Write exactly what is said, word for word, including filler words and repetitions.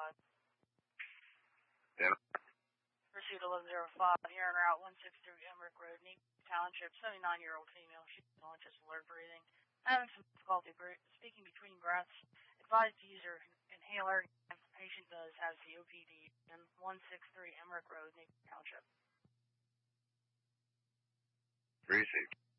five. Yeah. Pursuit eleven zero five, here en route one six three Emmerich Road, Neat Township, seventy-nine-year-old female. She's conscious, alert breathing. Having some difficulty speaking between breaths. Advised to use her inhaler. If the patient does have C O P D. And one six three Emmerich Road, Neat Township. Received.